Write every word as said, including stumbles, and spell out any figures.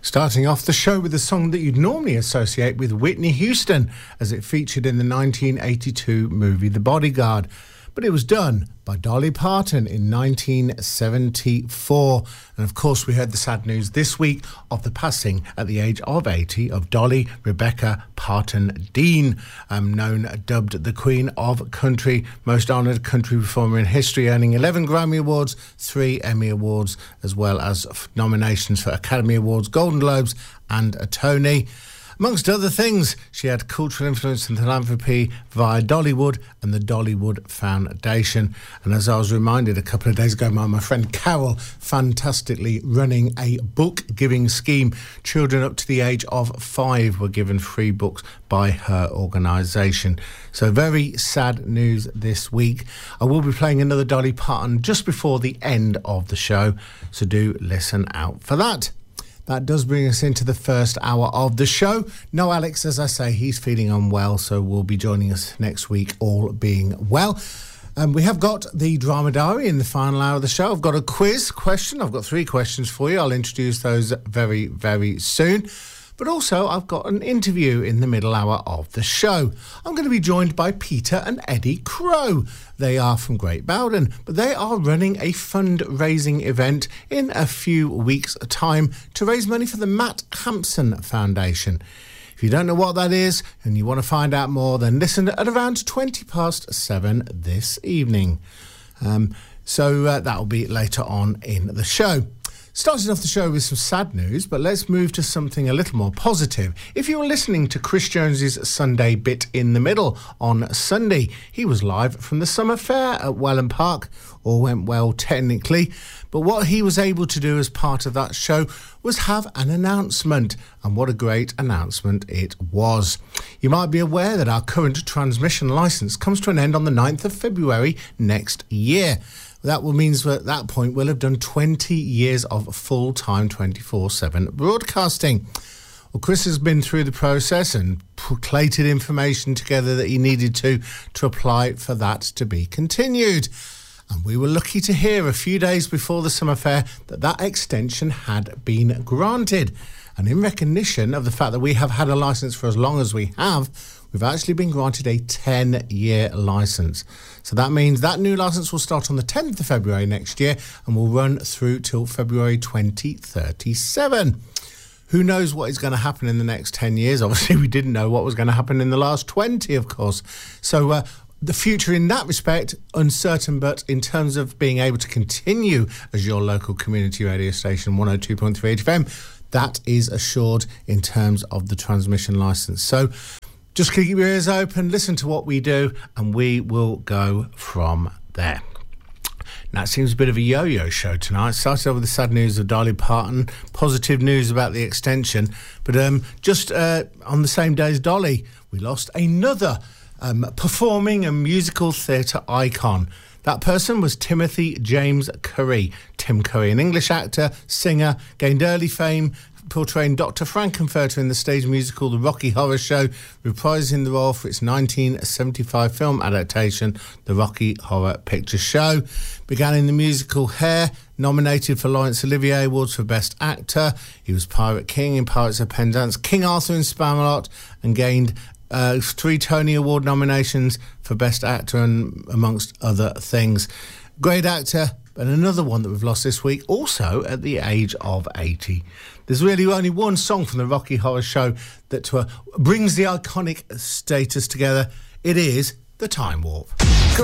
Starting off the show with a song that you'd normally associate with Whitney Houston, as it featured in the nineteen eighty-two movie The Bodyguard. But it was done by Dolly Parton in nineteen seventy-four. And of course, we heard the sad news this week of the passing at the age of eighty of Dolly Rebecca Parton Dean, um, known, dubbed the Queen of Country, most honoured country performer in history, earning eleven Grammy Awards, three Emmy Awards, as well as nominations for Academy Awards, Golden Globes and a Tony. Amongst other things, she had cultural influence and philanthropy via Dollywood and the Dollywood Foundation. And as I was reminded a couple of days ago by my friend Carol, fantastically running a book-giving scheme. Children up to the age of five were given free books by her organisation. So very sad news this week. I will be playing another Dolly Parton just before the end of the show, so do listen out for that. That does bring us into the first hour of the show. No, Alex, as I say, he's feeling unwell, so will be joining us next week, all being well. Um, we have got the Drama Diary in the final hour of the show. I've got a quiz question. I've got three questions for you. I'll introduce those very, very soon. But also, I've got an interview in the middle hour of the show. I'm going to be joined by Peter and Eddie Crow. They are from Great Bowden, but they are running a fundraising event in a few weeks' time to raise money for the Matt Hampson Foundation. If you don't know what that is and you want to find out more, then listen at around twenty past seven this evening. Um, so uh, that will be later on in the show. Starting off the show with some sad news, but let's move to something a little more positive. If you were listening to Chris Jones's Sunday Bit in the Middle on Sunday, he was live from the summer fair at Welland Park. All went well technically, but what he was able to do as part of that show was have an announcement, and what a great announcement it was. You might be aware that our current transmission licence comes to an end on the ninth of February next year. That will means that at that point we'll have done twenty years of full-time twenty-four seven broadcasting. Well, Chris has been through the process and collated information together that he needed to to apply for that to be continued. And we were lucky to hear a few days before the summer fair that that extension had been granted. And in recognition of the fact that we have had a licence for as long as we have, we've actually been granted a ten-year licence. So that means that new licence will start on the tenth of February next year and will run through till February twenty thirty-seven. Who knows what is going to happen in the next ten years? Obviously, we didn't know what was going to happen in the last twenty, of course. So uh, the future in that respect, uncertain, but in terms of being able to continue as your local community radio station, one oh two point three H F M, that is assured in terms of the transmission licence. So just keep your ears open, listen to what we do, and we will go from there. Now, it seems a bit of a yo-yo show tonight. Started off with the sad news of Dolly Parton, positive news about the extension, but um, just uh, on the same day as Dolly, we lost another um, performing and musical theatre icon. That person was Timothy James Curry. Tim Curry, an English actor, singer, gained early fame portraying Doctor Frankenfurter in the stage musical The Rocky Horror Show, reprising the role for its nineteen seventy-five film adaptation, The Rocky Horror Picture Show. Began in the musical Hair, nominated for Laurence Olivier Awards for Best Actor. He was Pirate King in Pirates of Penzance, King Arthur in Spamalot, and gained uh, three Tony Award nominations for Best Actor, and amongst other things. Great actor. And another one that we've lost this week, also at the age of eighty. There's really only one song from the Rocky Horror Show that uh, brings the iconic status together. It is The Time Warp.